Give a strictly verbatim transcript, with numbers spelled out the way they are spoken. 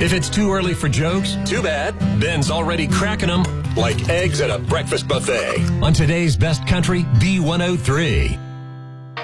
If it's too early for jokes, too bad. Ben's already cracking them like eggs at a breakfast buffet. on today's Best Country B one oh three.